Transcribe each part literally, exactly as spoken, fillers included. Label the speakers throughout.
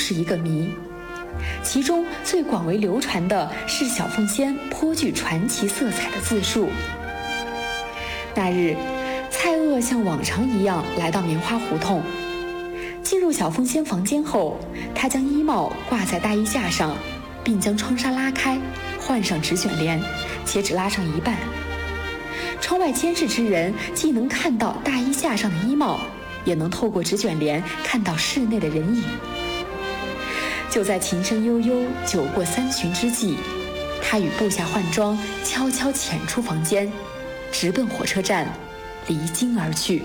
Speaker 1: 是一个谜。其中最广为流传的是小凤仙颇具传奇色彩的自述。那日，蔡锷像往常一样来到棉花胡同，进入小凤仙房间后，他将衣帽挂在大衣架上，并将窗纱拉开，换上纸卷帘，且只拉上一半。窗外监视之人既能看到大衣架上的衣帽，也能透过纸卷帘看到室内的人影。就在琴声悠悠、酒过三巡之际，他与部下换装，悄悄潜出房间，直奔火车站，离京而去。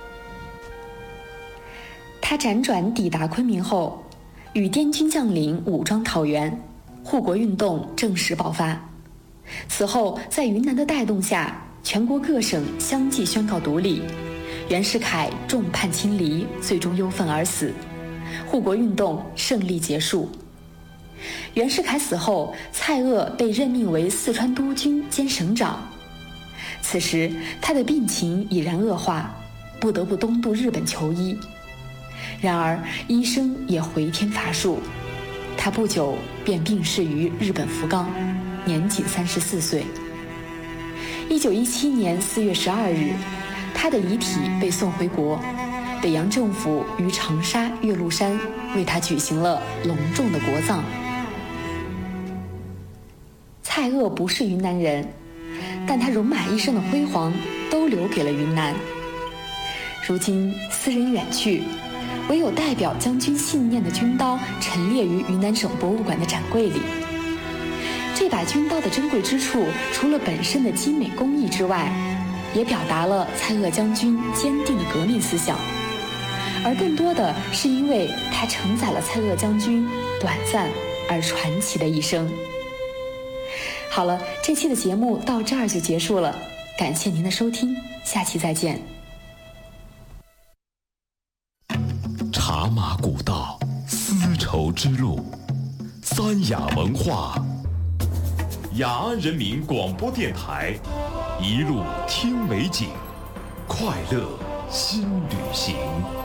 Speaker 1: 他辗转抵达昆明后，与滇军将领武装讨袁，护国运动正式爆发。此后，在云南的带动下，全国各省相继宣告独立，袁世凯众叛亲离，最终忧愤而死，护国运动胜利结束。袁世凯死后，蔡锷被任命为四川督军兼省长。此时他的病情已然恶化，不得不东渡日本求医。然而医生也回天乏术，他不久便病逝于日本福冈，年仅三十四岁。一九一七年四月十二日，他的遗体被送回国，北洋政府于长沙岳麓山为他举行了隆重的国葬。蔡锷不是云南人，但他戎马一生的辉煌都留给了云南。如今斯人远去，唯有代表将军信念的军刀陈列于云南省博物馆的展柜里。这把军刀的珍贵之处，除了本身的精美工艺之外，也表达了蔡锷将军坚定的革命思想，而更多的是因为它承载了蔡锷将军短暂而传奇的一生。好了，这期的节目到这儿就结束了，感谢您的收听，下期再见。
Speaker 2: 茶马古道，丝绸之路，三雅文化，雅安人民广播电台，一路听美景，快乐新旅行。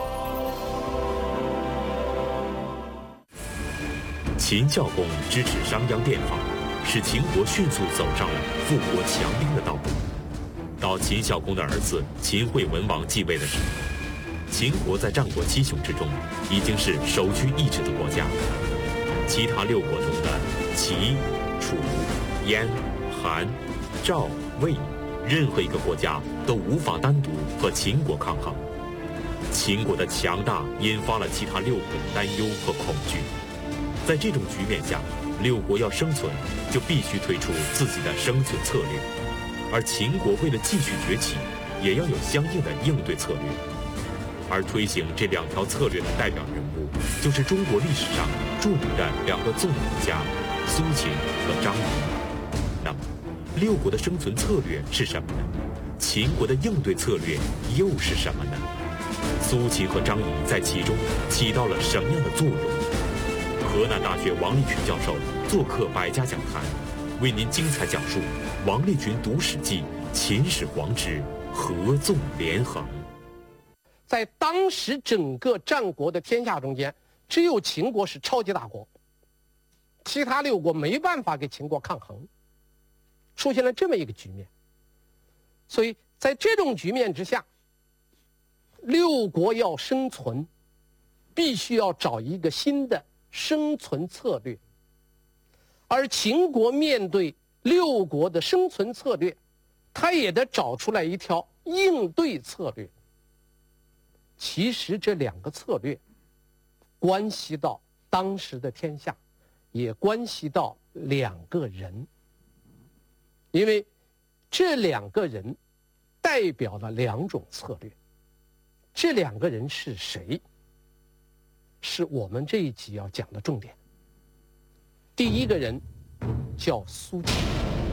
Speaker 2: 秦孝公支持商鞅变法，使秦国迅速走上了富国强兵的道路。到秦孝公的儿子秦惠文王继位的时候，秦国在战国七雄之中已经是首屈一指的国家。其他六国中的齐、楚、燕、韩、赵、魏，任何一个国家都无法单独和秦国抗衡。秦国的强大引发了其他六国的担忧和恐惧。在这种局面下，六国要生存，就必须推出自己的生存策略，而秦国为了继续崛起，也要有相应的应对策略。而推行这两条策略的代表人物，就是中国历史上著名的两个纵横家苏秦和张仪。那么，六国的生存策略是什么呢？秦国的应对策略又是什么呢？苏秦和张仪在其中起到了什么样的作用？河南大学王立群教授做客百家讲坛，为您精彩讲述王立群读史记：秦始皇之合纵连横。
Speaker 3: 在当时整个战国的天下中间，只有秦国是超级大国，其他六国没办法跟秦国抗衡，出现了这么一个局面。所以在这种局面之下，六国要生存，必须要找一个新的生存策略。而秦国面对六国的生存策略，他也得找出来一条应对策略。其实这两个策略关系到当时的天下，也关系到两个人，因为这两个人代表了两种策略。这两个人是谁？是我们这一集要讲的重点。第一个人叫苏秦，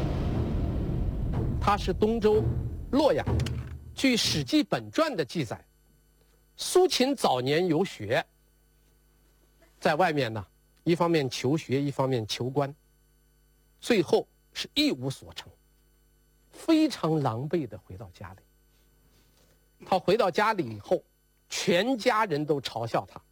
Speaker 3: 他是东周洛阳人。据《史记本传》的记载，苏秦早年游学，在外面呢，一方面求学，一方面求官，最后是一无所成，非常狼狈地回到家里。他回到家里以后，全家人都嘲笑他，